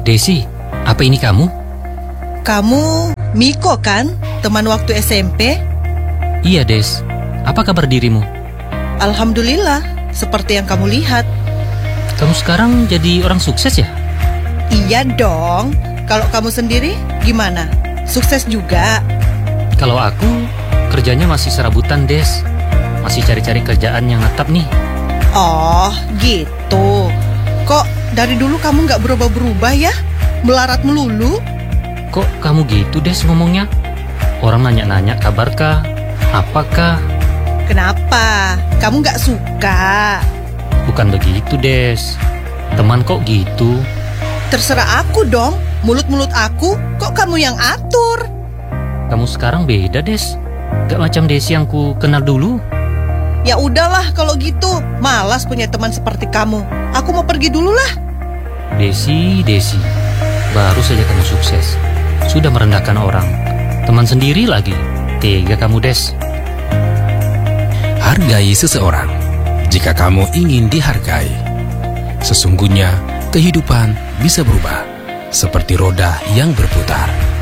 Desi, apa ini kamu? Kamu Miko kan? Teman waktu SMP? Iya, Des. Apa kabar dirimu? Alhamdulillah, seperti yang kamu lihat. Kamu sekarang jadi orang sukses ya? Iya dong. Kalau kamu sendiri gimana? Sukses juga? Kalau aku, kerjanya masih serabutan, Des. Masih cari-cari kerjaan yang tetap nih. Oh, gitu. Kok dari dulu kamu gak berubah-berubah ya? Melarat melulu? Kok kamu gitu, Des, ngomongnya? Orang nanya-nanya kabarkah? Apakah? Kenapa? Kamu gak suka? Bukan begitu, Des. Teman kok gitu? Terserah aku dong. Mulut-mulut aku, kok kamu yang atur? Kamu sekarang beda, Des. Gak macam Desi yang ku kenal dulu. Ya udahlah kalau gitu. Malas punya teman seperti kamu. Aku mau pergi dulu lah. Desi. Baru saja kamu sukses. Sudah merendahkan orang. Teman sendiri lagi. Tega kamu, Des. Hargai seseorang jika kamu ingin dihargai. Sesungguhnya kehidupan bisa berubah seperti roda yang berputar.